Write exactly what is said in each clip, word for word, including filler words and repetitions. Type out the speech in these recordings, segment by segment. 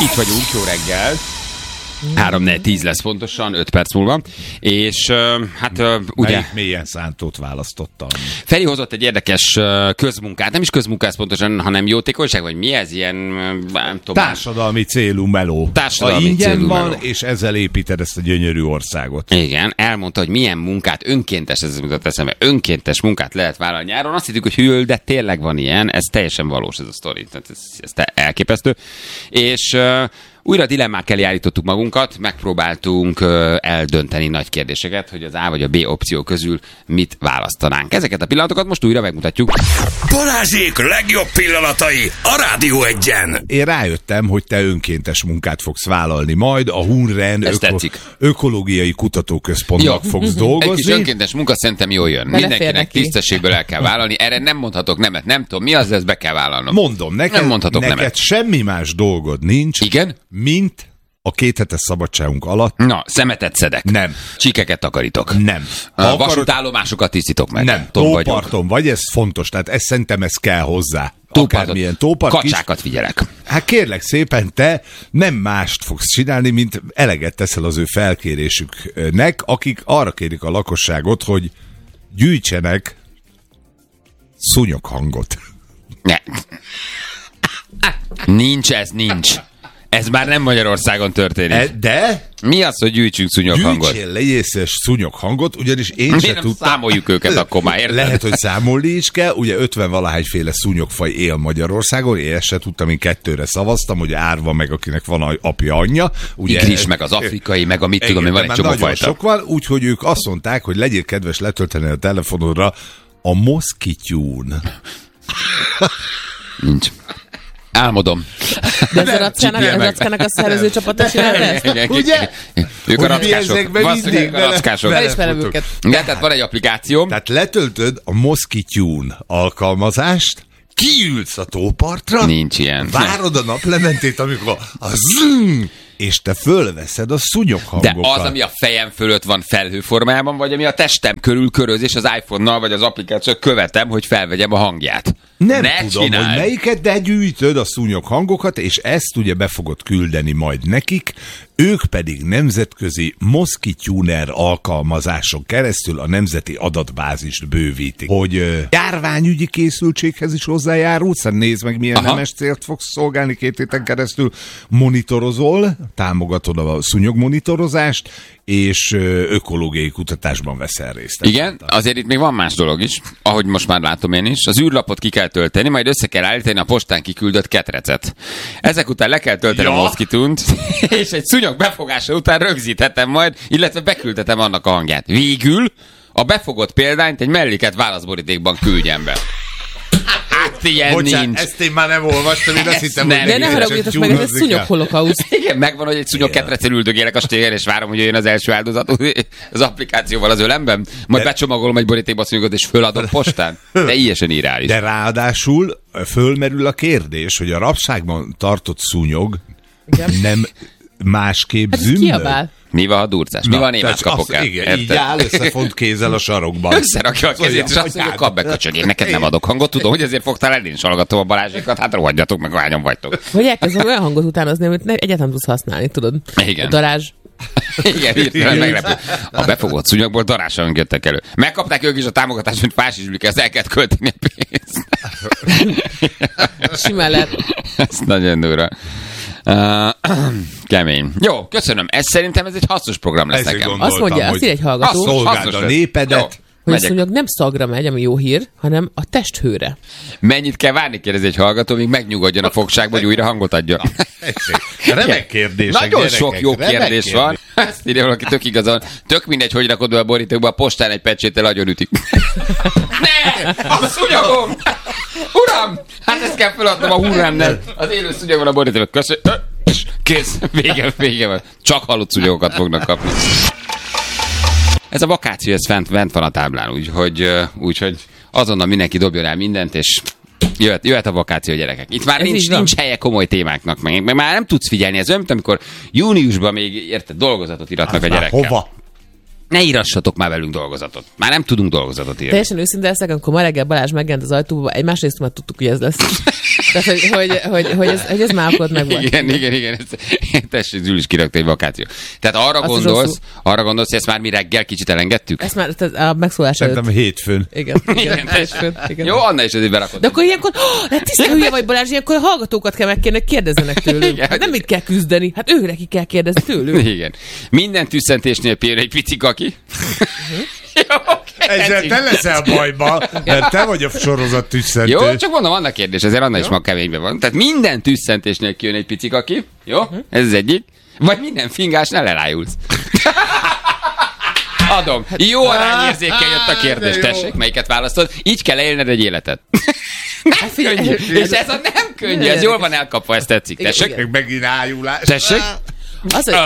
Itt vagyunk, jó reggel. három négy tíz lesz pontosan, öt perc múlva. És uh, hát uh, ugye... Melyik mélyen szántót választottam? Feri hozott egy érdekes uh, közmunkát, nem is közmunkát pontosan, hanem jótékonyság, vagy mi ez? Ilyen, uh, nem tudom. Társadalmi célú meló. Társadalmi ha ingyen célú van, meló. És ezzel építed ezt a gyönyörű országot. Igen, elmondta, hogy milyen munkát, önkéntes, ez jutott eszembe, önkéntes munkát lehet vállalni nyáron. Azt hittük, hogy hűl, de tényleg van ilyen, ez teljesen valós ez a sztori, tehát ez, ez elképesztő. És... Uh, Újra dilemmák elé állítottuk magunkat, megpróbáltunk uh, eldönteni nagy kérdéseket, hogy az A vagy a B opció közül mit választanánk. Ezeket a pillanatokat most újra megmutatjuk. Balázsék legjobb pillanatai a Rádió Egyen. Én rájöttem, hogy te önkéntes munkát fogsz vállalni majd, a Hunren öko- Ökológiai Kutatóközpontnak jó. fogsz dolgozni. Egy kis önkéntes munka szerintem jól jön. Belefér Mindenkinek neki. tisztességből el kell vállalni. Erre nem mondhatok nemet, nem tudom mi az, de ezt be kell vállalnom. Mondom, neked, Nem mondhatok neked nemet. semmi más dolgod nincs, Igen? mint a két hetes szabadságunk alatt. Na, szemetet szedek. Nem. Csikeket takarítok. Nem. A Ha vasútállomásokat tisztítok meg. Nem, Tom vagyok. tóparton vagy, ez fontos, tehát ez szerintem ez kell hozzá. Tópartot. Akármilyen tópart. Kacsákat figyelek. Hát kérlek szépen, te nem mást fogsz csinálni, mint eleget teszel az ő felkérésüknek, akik arra kérik a lakosságot, hogy gyűjtsenek szúnyoghangot. Ne. Nincs ez, nincs. Ez már nem Magyarországon történik. E, de Mi az, hogy gyűjtsünk szúnyoghangot? gyűjtsél legyészes szúnyoghangot, ugyanis én Mi se nem tudtam. számoljuk őket akkor már, érted? Lehet, hogy számolni is kell, ugye ötven valahányféle szúnyogfaj él Magyarországon, én ezt se tudtam, én kettőre szavaztam, ugye árva meg, akinek van apja, anyja. Ugye, Igris, meg az afrikai, meg a mit tudom, igen, van de egy már csomó nagyon fajta. sok van, úgyhogy ők azt mondták, hogy legyél kedves letölteni a telefonodra a Moskityún. Nincs. Álmodom. De ez a rackának, a rackának a szervező csapata csinálta ezt? Ugye? Ők a Hogy mi rackások. ezekben Valószínűleg mindig a bele- rackások. bele- Elismerem őket. Igen, tehát van egy applikáció. Tehát letöltöd a Moskityún alkalmazást, kiülsz a tópartra, Nincs ilyen. várod a naplementét, amikor a zzzz, és te fölveszed a De szúnyoghangokat. az, ami a fejem fölött van felhőformájában, vagy ami a testem körül köröz, és az iPhone-nal, vagy az applikáció követem, hogy felvegyem a hangját. Nem ne tudom, csináld. hogy melyiket, de gyűjtöd a szúnyoghangokat, és ezt ugye be fogod küldeni majd nekik, ők pedig nemzetközi Moskityuner alkalmazáson keresztül a nemzeti adatbázist bővítik. Hogy ö, járványügyi készültséghez is hozzájárulsz, nézd meg, milyen Aha. nemes célt fogsz szolgálni két héten keresztül, monitorozol, támogatod a szúnyogmonitorozást, és ö, ökológiai kutatásban veszel részt. Igen, azért itt még van más dolog is, ahogy most már látom én is. Az űrlapot ki kell tölteni, majd össze kell állítani a postán kiküldött ketrecet. Ezek után le kell tölteni Ja. a Moskityunt, és egy szúnyog befogása után rögzíthetem majd, illetve beküldhetem annak a hangját. Végül a befogott példányt egy melléket válaszborítékban küldjem be. Hát ilyen Bocsánat, nincs. ezt én már nem olvastam, én azt Ezt hittem, nem. hogy De ne még haragudjatok csak meg, ez egy tyúnozni kell. szúnyogholokauszt. Igen, megvan, hogy egy szúnyog ketrecen üldögélek a stégen, és várom, hogy jöjjön az első áldozat az applikációval az ölemben, majd De- becsomagolom egy borítékba a szúnyogot, és föladom postán. Teljesen irreális. De ráadásul fölmerül a kérdés, hogy a rabságban tartott szúnyog Igen. nem másképp Hát ez zümmög. kiabál. Mi van, ha durcás? Mi Na, van, én tehát más kapok azt- el? Igen, így Érted? áll összefont kézzel a sarokban. Összerakja a kezét, és azt mondja, kap be, köcsög, én neked nem adok hangot, tudom, hogy ezért fogtál el, én is hallgatom a Balázsékat, hát rohadjatok meg, hányan vagytok. Hogy elkezdem olyan hangot utánozni, amit ne, egyáltalán tudsz használni, tudod? Igen. A darázs. Igen, hirtelen meglepő. A befogott szúnyogból darásra jöttek elő. Megkapták ők is a támogatást, mint Fásis Zsülike, ezt el kellett költeni a pénzt. Simán lehet. Ez nagyon durva. Uh, kemény. Jó, köszönöm. Ez szerintem ez egy hasznos program lesz Ezért nekem. gondoltam, Azt mondja, azt hogy ír egy hallgató, szolgáld hasznos a lesz. népedet. Jó, hogy a megyek. szúnyog nem szagra megy, ami jó hír, hanem a testhőre. Mennyit kell várni, kérdezi egy hallgató, míg megnyugodjon a fogságba, hogy újra hangot adjon. Remek kérdések, Nagyon gyerekek, sok jó remek kérdés van. Ezt írja valaki, tök igazán. Tök mindegy, hogy rakod be a borítókba, a postán egy pecséttel agyon ütik. Ne! A szúnyogom! Uram! Hát ezt kell feladnom a hurrámnál. Az élő szúnyogon a borítókba. Köszönöm. Kész. Vége, vége van. Csak halott szúnyogokat fognak kapni. Ez a vakáció, ez fent, fent van a táblán, úgyhogy, úgyhogy azonnal mindenki dobjon el mindent, és jöhet, jöhet a vakáció, gyerekek. Itt már Ez nincs, így van. nincs helye komoly témáknak, meg, meg már nem tudsz figyelni. Ez olyan, mint amikor júniusban még, érted, dolgozatot iratnak a Már gyerekkel. hova? Ne írassatok már velünk dolgozatot. Már nem tudunk dolgozatot írni. Teljesen őszinte leszek, amikor ma reggel Balázs megjelent az ajtóba, egymás részt már tudtuk, hogy ez lesz. Tehát, hogy, hogy, hogy, hogy, ez, hogy ez már akkor meg volt. Igen, igen, igen. Tessék, Zülis kirakta egy vakáció. Tehát arra Azt gondolsz, arra gondolsz, hogy ezt már mi reggel kicsit elengedtük? Ezt már a megszólás előtt. Szerintem hétfőn. Igen, igen, Igen, hétfőn, igen. Jó, Anna is azért berakott. De akkor ilyenkor, oh, hát tiszta hülye vagy Balázs, ilyenkor a hallgatókat kell megkérni, kérdezzenek tőlük. Igen. Hát nem mit kell küzdeni, hát őre ki kell kérdezni tőlük. Igen. Minden tüsszentésnél például egy pici kaki. Jó, oké. Ezzel te leszel bajba, mert te vagy a sorozat tüsszentő. Jó, csak mondom, vannak kérdés, ezért Anna is ma keményben van. Tehát minden tüsszentésnél kijön egy pici kaki. Jó? Ez az egyik. Vagy minden fingásnál elájulsz. Adom. Jó arányérzékkel jött a kérdés. Tessék, melyiket választod? Így kell élned egy életet. Nem könnyű. És ez a nem könnyű. Ez jól van elkapva, ezt tetszik. Tessék? Meg megint ájulás. Tessék? Az, hogy...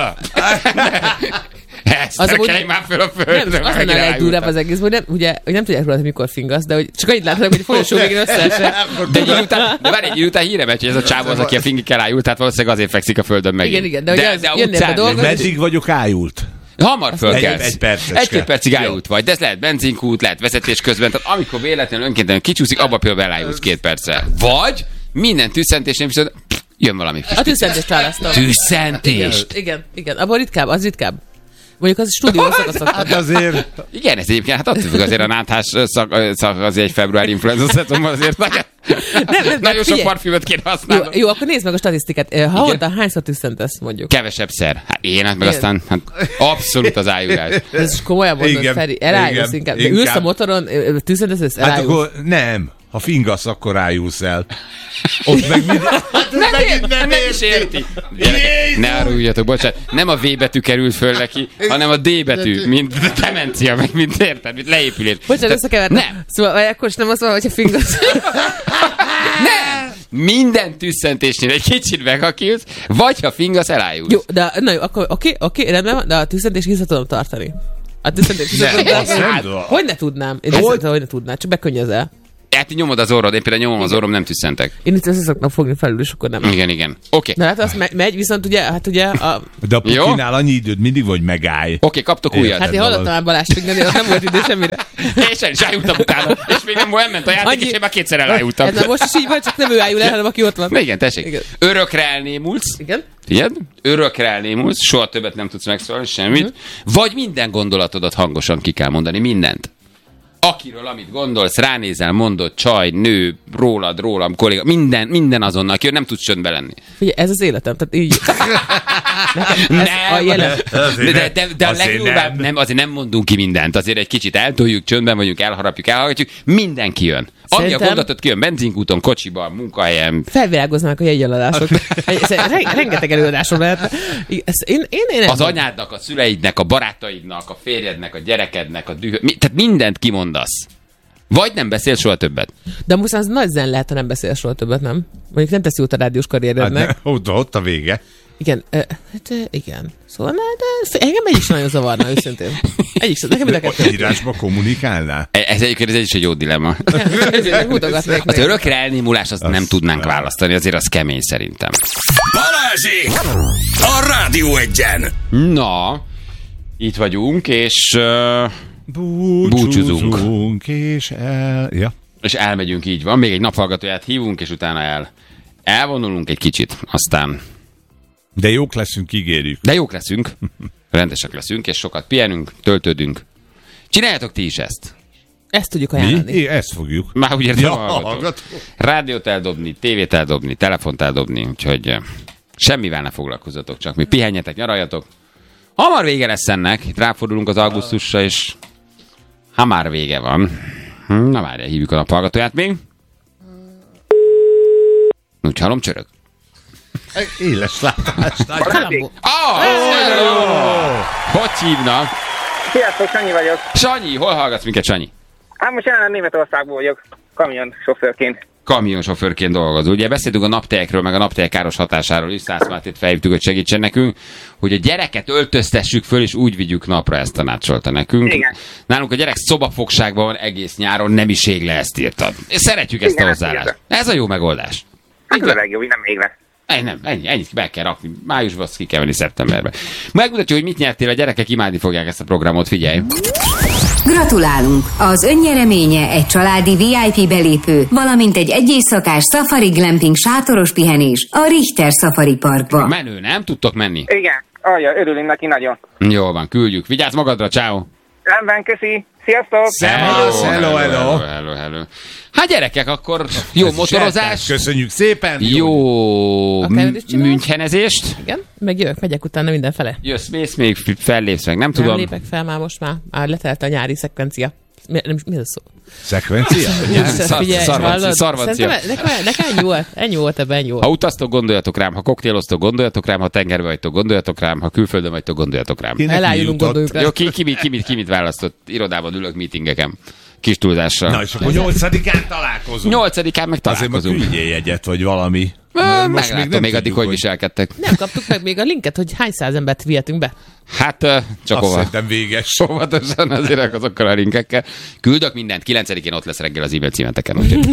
Ezt Az nem amúgy- kelj már föl a Nem, földre. az lenne a legdurvább az egész, hogy nem, ugye, hogy nem tudják róla, hogy mikor fingasz, de hogy csak annyit látnak, hogy folyosó végén összeesek. De egy idő után, de várj, egy idő után híre megy, hogy ez a csávó az, aki a fingikkel ájult, tehát valószínűleg azért fekszik a földön megint. Igen, igen, de hogy az- de a jönnél be utcán, dolgozni. Meddig vagyok ájult? hamar fölkelsz. Egy- egy percecske. Egy-két percig Jó. ájult vagy, de ez lehet benzinkút, lehet vezetés közben, tehát amikor véletlenül önkéntelen kicsúszik, abba például elájulsz két percre. Vagy minden tüsszentésnél viszont pff, jön valami. A tüsszentést választom. Tüsszentést. Igen, igen, abban ritkább, az ritkább. Mondjuk az stúdió szakaszok. Hát azért... Igen, ez egyébként, hát attól függ, azért a náthás szak, szak azért egy februári influenza szezon, azért nagyon, Nem, nem, nagyon sok figyelj. parfümöt kéne Jó, használnom. jó, akkor nézd meg a statisztikát. Havonta hányszor tüsszentesz, mondjuk? Kevesebb szer. Hát én, hát meg Igen. aztán hát abszolút az ájulás. Ez is komolyan mondod, Igen, Feri. Elájulsz igen, inkább. De inkább. ülsz a motoron, ö, tüsszentesz, ezt Hát elájulsz. akkor nem. Ha fingasz, akkor ájulsz el. Ott meg mind... Nem, megint nem, nem is érti. Gyerekek, ne aruljatok, bocsánat. Nem a V betű került föl neki, hanem a D betű, mint demencia, meg mint érted, mint leépülés. Bocsánat, összekevertem. Nem. Szóval, vagy akkor is nem az van, hogyha fingasz. Nem! Minden tüsszentésnél egy kicsit megakilsz, vagy ha fingasz, elájulsz. Jó, de na jó, akkor oké, oké, rendben van, de a tüsszentés vissza tudom tartani. A tüsszentés vissza Nem, tudom azt nem tartani. tudom. Hogy ne tudnám? Én Hogy? hogy? hogy ne tudnám, csak bekönnyözel. Hát nyomod az orrod, én például nyomom az orrom, nem tüsszentek. Én itt össze szoktam fogni felül, és akkor nem. Igen, igen. Oké. Na hát az me- megy, viszont ugye, hát ugye, a, De a Jó. pukinál annyi időd mindig, vagy megállj. Oké, kaptok Érted. újat. hát én hallottam már Balást fingani, ott nem volt idő semmire. És el is ájultam utána. És még nem, nem ment a játék, Annyi- és én már kétszer elájultam. Ez már most is így van, csak nem ő ájul el, hanem aki ott van. Na igen, tessék. Igen. Örökre elnémulsz. Igen? Figyeld, örökre elnémulsz, soha többet nem tudsz megszólalni, semmit. Uh-huh. Vagy minden gondolatodat hangosan ki kell mondani, mindent. Akiről, amit gondolsz, ránézel, mondod, csaj, nő, rólad, rólam, kolléga, minden, minden azonnal, akiről nem tudsz csöndbe lenni. Figyelj, ez az életem, tehát így. Nekem ez a jelen. De, de, de, de a Azért legdurvább, nem. nem, azért nem mondunk ki mindent, azért egy kicsit eltoljuk, csöndben vagyunk, elharapjuk, elhallgatjuk, mindenki jön. Ami a Szerintem- gondolatot kijön, benzinkúton, kocsiban, munkahelyen. Felvirágoznak a jegyeladások. Re- rengeteg előadásom lehet. Ezt Én, én, én nem Az anyádnak, a szüleidnek, a barátaidnak, a férjednek, a gyerekednek, a dühö... Mi, tehát mindent kimondasz. Vagy nem beszél soha többet. De most az nagy zen lehet, ha nem beszél soha többet, nem? Mondjuk nem teszi út a rádiós Hát karrierednek. ne, ott, ott a vége. Igen, ö, hát ö, igen. Szóval ne, de f- engem egy is nagyon zavarna, őszintén. Egy is, nekem mind a kettő. Írásba kommunikálnál? E- Ez egyébként ez egy is egy jó dilemma. Ezért mutogatnék Az meg. örökre elnémulás azt nem tudnánk nem. választani, azért az kemény szerintem. Balázsék! A Rádió Egyen! Na, itt vagyunk, és, uh, Búcsúzunk. Búcsúzunk. és el... Ja. és elmegyünk, így van. Még egy naphallgatóját hívunk, és utána el elvonulunk egy kicsit, aztán... De jók leszünk, ígérjük. De jók leszünk, rendesek leszünk, és sokat pihenünk, töltődünk. Csináljátok ti is ezt. Ezt tudjuk Mi? ajánlani. É, ezt fogjuk. Már úgy értem, Ja, hallgatók. hallgató. Rádiót eldobni, tévét eldobni, telefont eldobni, úgyhogy eh, semmivel ne foglalkozzatok, csak mi pihenjetek, nyaraljatok. Hamar vége lesz ennek, itt ráfordulunk az augusztusra, és ha már vége van. Hm, Na várjál, hívjuk a naphallgatóját még. Úgy hallom, csörög. Éles látás. Kalambó. Oh, hello! Hogy hívnak? Sziasztok, Sanyi vagyok. Sanyi, hol hallgatsz minket, Sanyi? Hát most jelenleg Németországból vagyok, kamion sofőrként. Kamionsofőrként dolgozó. Ugye beszéltünk a naptejekről, meg a naptejek káros hatásáról is, Szász Mártét felhívtuk, hogy segítsen nekünk, hogy a gyereket öltöztessük föl, és úgy vigyük napra, ezt tanácsolta nekünk. Igen. Nálunk a gyerek szobafogságban van egész nyáron, nem is ég le, ezt írtad. Szeretjük ezt Igen, a ezt hozzáállást. írta. Ez a jó megoldás. Hát ez a legjobb, így nem még lesz. Ennyi, nem, ennyi, ennyit be kell rakni. Májusban azt ki kell venni szeptemberben. Megmutatja, hogy mit nyertél, a gyerekek imádni fogják ezt a programot, figyelj. Gratulálunk! Az önnyereménye egy családi vé i pé belépő, valamint egy egyészakás Safari Glamping sátoros pihenés a Richter Safari Parkba. Menő, nem tudtok menni? Igen, alja, örülünk neki nagyon. Jól van, küldjük. Vigyázz magadra, ciao. Rendben, köszi. Sziasztok! Szevasz, hello, hello. hello, hello. Hát gyerekek, akkor jó motorozás, Köszönjük szépen. jó Akár is csinálsz? münchenezést. Igen, meg jövök, megyek utána mindenfele. Jössz, mész, még fellépsz meg, nem Nem tudom. lépek fel már most már. Már letelt a nyári szekvencia. Mi, nem, mi az szó? Szekvencia? Szar- Figyelj, szarvancia, hallod? szarvancia. Szerintem nekem, nekem ennyi volt, ennyi volt ebben, ennyi volt. Ha utaztok, gondoljatok rám, ha koktéloztok, gondoljatok rám, ha tengerbe vagytok, gondoljatok rám, ha külföldön vagytok, gondoljatok rám. Kinek mi Elájulunk, jutott? gondoljuk rá. Jó, ki, ki, mit, ki, mit, ki mit választott? Irodában ülök meetingeken. Kis túlzással. Na és akkor nyolcadikán találkozunk. Nyolcadikán meg Azért ma találkozunk. küldjél jegyet, vagy valami. Most Most még, nem még addig, hogy viselkedtek. Nem kaptuk meg még a linket, hogy hány száz embert vihetünk be. Hát uh, csak Azt hova. szerintem véges. Óvatosan azért azokkal a linkekkel. Küldök mindent, kilencedikén ott lesz reggel az e-mail címeteken. Úgyhogy...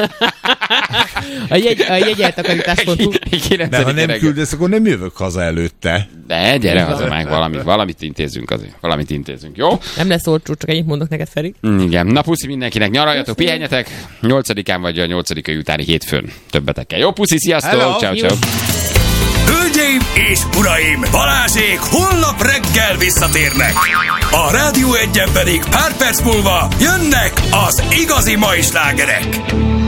A, jegy, a jegyeltakarítás pont hu. De ha nem küldesz, akkor nem jövök haza előtte. De gyere haza meg, valamit, valamit intézünk azért. Valamit intézünk, jó? Nem lesz olcsó, csak ennyit mondok neked, Feri. Igen. Na puszi mindenkinek, nyaraljatok, pihenjetek. nyolcadikán vagy a nyolcadikai utáni hétfőn többetekkel. Jó, puszi, sziasztok! Hello. Ciao, Jó. ciao. Hölgyeim és uraim, Balázsék holnap reggel visszatérnek. A Rádió Egyen pedig pár perc múlva jönnek az igazi mai slágerek.